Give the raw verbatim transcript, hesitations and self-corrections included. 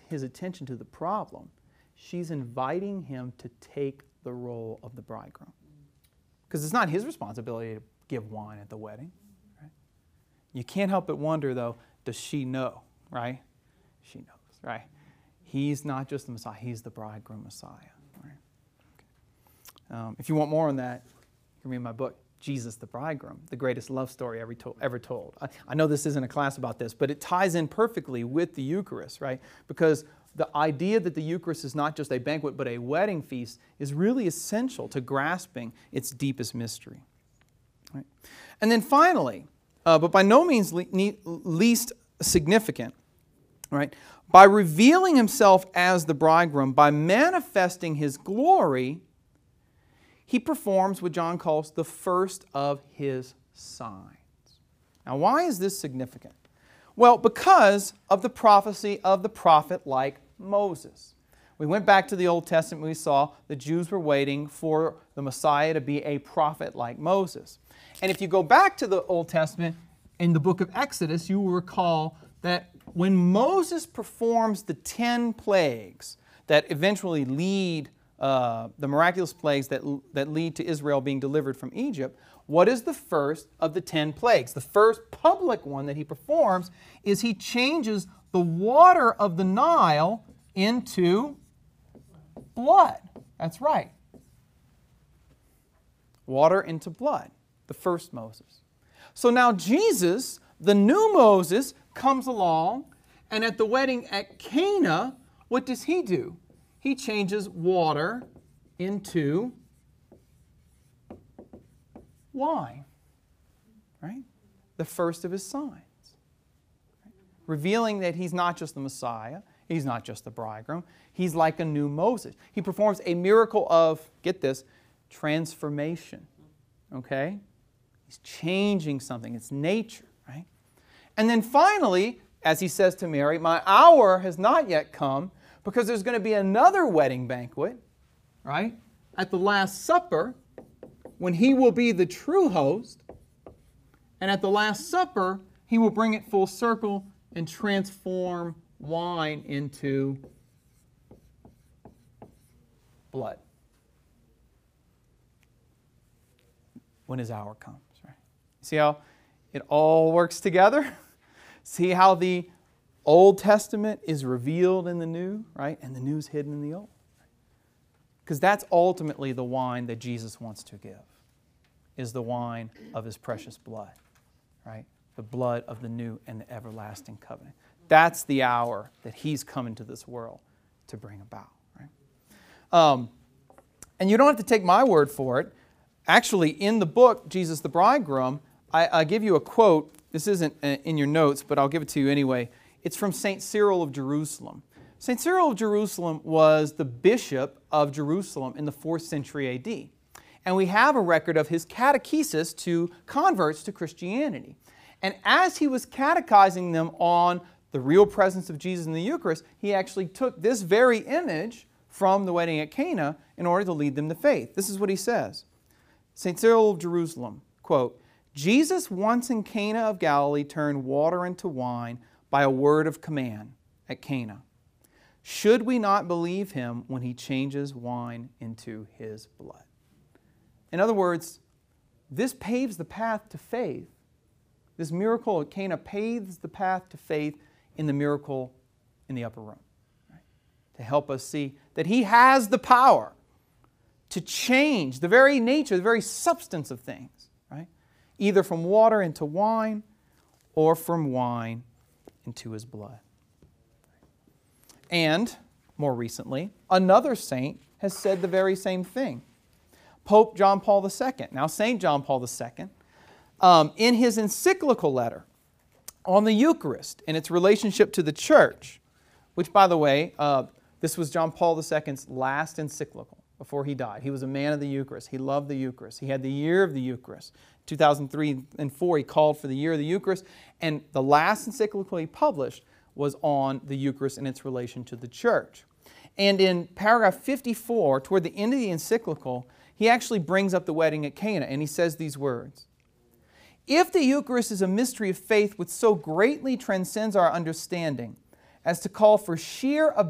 his attention to the problem. She's inviting him to take the role of the bridegroom. Because it's not his responsibility to give wine at the wedding. Right? You can't help but wonder, though, does she know, right? She knows, right? He's not just the Messiah, he's the bridegroom Messiah. Right? Okay. Um, if you want more on that, you can read my book, Jesus the Bridegroom, the greatest love story ever told. Ever told. I, I know this isn't a class about this, but it ties in perfectly with the Eucharist, right? Because the idea that the Eucharist is not just a banquet but a wedding feast is really essential to grasping its deepest mystery. Right? And then finally, uh, but by no means le- least significant, right? By revealing himself as the bridegroom, by manifesting his glory, he performs what John calls the first of his signs. Now, why is this significant? Well, because of the prophecy of the prophet like Moses. We went back to the Old Testament, we saw the Jews were waiting for the Messiah to be a prophet like Moses. And if you go back to the Old Testament, in the book of Exodus, you will recall that when Moses performs the ten plagues that eventually lead, uh, the miraculous plagues that, that lead to Israel being delivered from Egypt, what is the first of the ten plagues? The first public one that he performs is he changes the water of the Nile into blood. That's right. Water into blood. The first Moses. So now Jesus, the new Moses, comes along, and at the wedding at Cana, what does he do? He changes water into wine, right? The first of his signs. Right? Revealing that he's not just the Messiah, he's not just the bridegroom, he's like a new Moses. He performs a miracle of, get this, transformation, okay? He's changing something, it's nature, right? And then finally, as he says to Mary, my hour has not yet come, because there's going to be another wedding banquet, right? At the Last Supper, when he will be the true host, and at the Last Supper, he will bring it full circle and transform wine into blood. When his hour comes, right? See how it all works together? See how the Old Testament is revealed in the New, right? And the New is hidden in the Old. Because that's ultimately the wine that Jesus wants to give, is the wine of his precious blood, right? The blood of the new and the everlasting covenant. That's the hour that he's come into this world to bring about, right? Um, and you don't have to take my word for it. Actually, in the book, Jesus the Bridegroom, I, I give you a quote. This isn't in your notes, but I'll give it to you anyway. It's from Saint Cyril of Jerusalem. Saint Cyril of Jerusalem was the bishop of Jerusalem in the fourth century A D. And we have a record of his catechesis to converts to Christianity. And as he was catechizing them on the real presence of Jesus in the Eucharist, he actually took this very image from the wedding at Cana in order to lead them to faith. This is what he says. Saint Cyril of Jerusalem, quote, Jesus once in Cana of Galilee turned water into wine by a word of command at Cana. Should we not believe him when he changes wine into his blood? In other words, this paves the path to faith. This miracle at Cana paves the path to faith in the miracle in the upper room, right? To help us see that he has the power to change the very nature, the very substance of things, right? Either from water into wine or from wine into his blood. And, more recently, another saint has said the very same thing. Pope John Paul the Second, now Saint John Paul the Second, um, in his encyclical letter on the Eucharist and its relationship to the Church, which, by the way, uh, this was John Paul the Second's last encyclical before he died. He was a man of the Eucharist. He loved the Eucharist. He had the year of the Eucharist. two thousand three and four, he called for the year of the Eucharist, and the last encyclical he published was on the Eucharist and its relation to the Church. And in paragraph fifty-four, toward the end of the encyclical, he actually brings up the wedding at Cana, and he says these words. If the Eucharist is a mystery of faith which so greatly transcends our understanding as to call for sheer